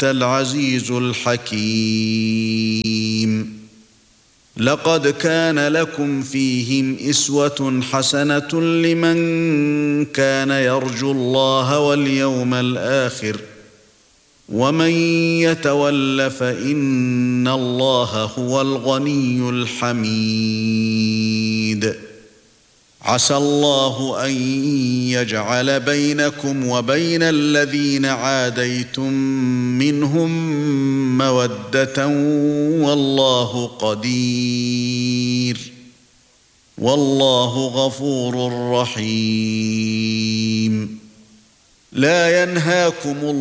وأنت العزيز الحكيم. لقد كان لكم فيهم أسوة حسنة لمن كان يرجو الله واليوم الآخر ومن يتول فإن الله هو الغني الحميد. عسى الله أن يجعل بينكم وبين الذين عاديتم منهم مودة والله قدير والله غفور رحيم. لا ينهاكم